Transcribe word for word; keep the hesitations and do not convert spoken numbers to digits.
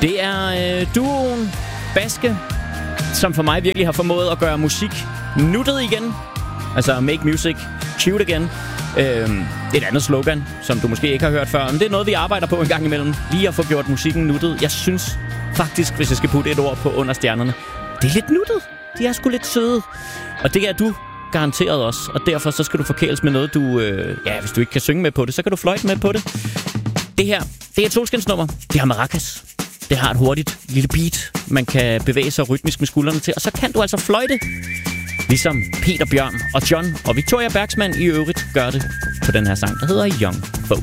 Det er øh, duoen Baske, som for mig virkelig har formået at gøre musik nuttet igen. Altså make music cute again. Øhm, et andet slogan, som du måske ikke har hørt før, men det er noget, vi arbejder på en gang imellem. Lige at få gjort musikken nuttet. Jeg synes faktisk, hvis jeg skal putte et ord på under stjernerne, det er lidt nuttet. De er sgu lidt søde. Og det er du garanteret også. Og derfor så skal du forkæles med noget, du... Øh, ja, hvis du ikke kan synge med på det, så kan du fløjte med på det. Det her, det er et solskinsnummer. Det har maracas. Det har et hurtigt lille beat, man kan bevæge sig rytmisk med skuldrene til. Og så kan du altså fløjte, ligesom Peter Bjørn og John og Victoria Bergsman i øvrigt gør det på den her sang, der hedder Young Folk.